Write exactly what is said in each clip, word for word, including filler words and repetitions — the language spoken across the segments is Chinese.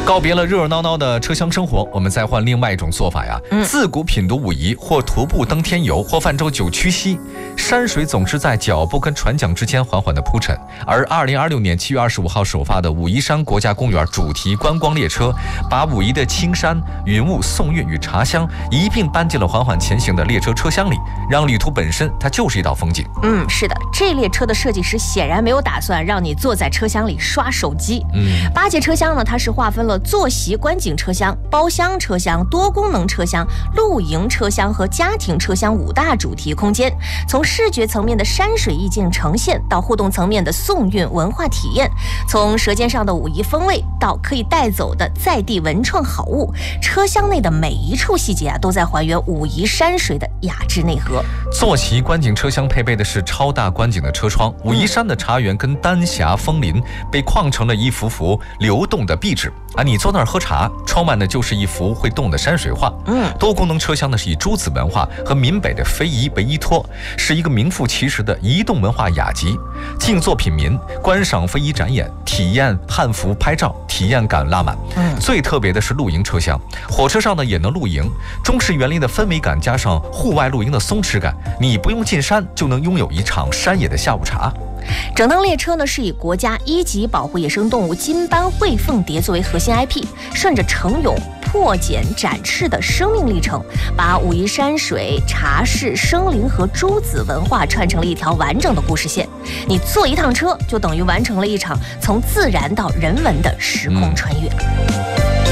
告别了热热闹闹的车厢生活，我们再换另外一种做法呀。 嗯、 自古品读武夷，或徒步登天游，或泛舟九曲溪。山水总是在脚步跟船桨之间缓缓的铺陈。而二零二六年七月二十五号首发的武夷山国家公园主题观光列车，把武夷的青山、云雾、宋韵与茶香一并搬进了缓缓前行的列车车厢里，让旅途本身它就是一道风景。 嗯，是的，这列车的设计师显然没有打算让你坐在车厢里刷手机。 嗯， 八节车厢呢，它是划分了坐席观景车厢、包厢车厢、多功能车厢、露营车厢和家庭车厢五大主题空间。从视觉层面的山水意境呈现，到互动层面的宋韵文化体验，从舌尖上的武夷风味到可以带走的在地文创好物，车厢内的每一处细节啊，都在还原武夷山水的雅致内核。 坐席观景车厢配备的是超大观景的车窗，武夷山的茶园跟丹霞枫林被框成了一幅幅流动的壁纸啊，你坐那儿喝茶，窗外呢就是一幅会动的山水画。 嗯， 多功能车厢呢是以诸子文化和闽北的非遗为依托，是一个名副其实的移动文化雅集。静坐品茗，观赏非遗展演，体验汉服拍照，体验感拉满。 嗯， 最特别的是露营车厢，火车上呢也能露营，中式园林的氛围感加上户外露营的松弛感，你不用进山就能拥有一场山野的下午茶。 整趟列车呢是以国家一级保护野生动物金斑喙凤蝶作为核心 I P， 顺着程勇破茧展翅的生命历程，把武夷山水、茶室、生灵和诸子文化串成了一条完整的故事线。你坐一趟车，就等于完成了一场从自然到人文的时空穿越。嗯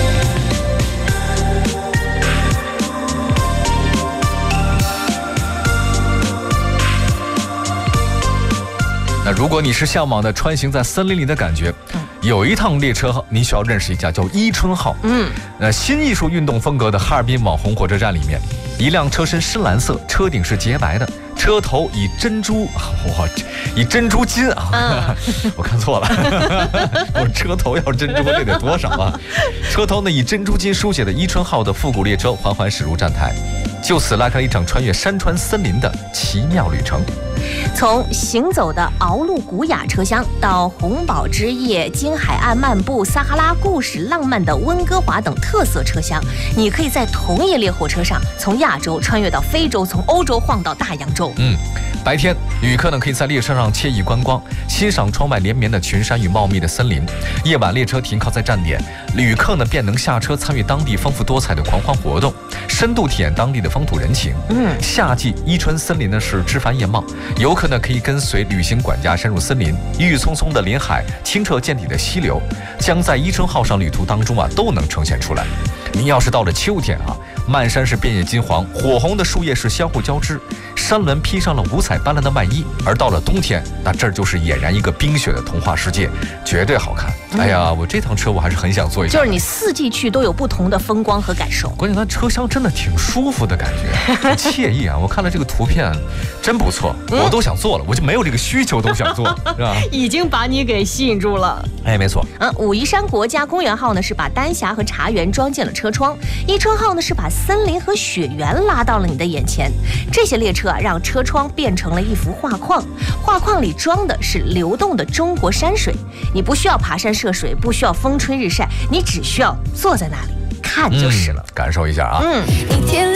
那如果你是向往的穿行在森林里的感觉，嗯、有一趟列车你需要认识一下，叫伊春号。 嗯， 那新艺术运动风格的哈尔滨网红火车站里面，一辆车身深蓝色，车顶是洁白的，车头以珍珠，哇，以珍珠金啊，嗯、我看错了，我车头要珍珠这得多少啊？车头呢以珍珠金书写的伊春号的复古列车缓缓驶入站台，就此拉开了一场穿越山川森林的奇妙旅程。 从行走的鳌鹿古雅车厢到红宝之夜、经海岸漫步、撒哈拉故事、浪漫的温哥华等特色车厢，你可以在同一列火车上从亚洲穿越到非洲，从欧洲晃到大洋洲。 嗯，白天旅客呢可以在列车上惬意观光，欣赏窗外连绵的群山与茂密的森林。夜晚列车停靠在站点，旅客呢便能下车参与当地丰富多彩的狂欢活动，深度体验当地的风土人情。 嗯， 夏季伊春森林呢是枝繁叶茂，游客呢可以跟随旅行管家深入森林，郁郁葱葱的林海，清澈见底的溪流，将在伊春号上旅途当中啊都能呈现出来。你要是到了秋天啊，漫山是遍野金黄，火红的树叶是相互交织，山峦披上了五彩斑斓的外衣。而到了冬天，那这儿就是俨然一个冰雪的童话世界，绝对好看。嗯、哎呀，我这趟车我还是很想坐一下， 就是你四季去都有不同的风光和感受。 关键它车厢真的挺舒服的感觉，很惬意啊！我看了这个图片，真不错，嗯、我都想坐了，我就没有这个需求都想坐，是吧？ 已经把你给吸引住了。 哎，没错。 嗯，武夷山国家公园号呢是把丹霞和茶园装进了车窗，伊春号呢是把森林和雪原拉到了你的眼前。这些列车啊，让车窗变成了一幅画框，画框里装的是流动的中国山水。你不需要爬山涉水，不需要风吹日晒，你只需要坐在那里看就是了， 嗯、感受一下啊。 嗯。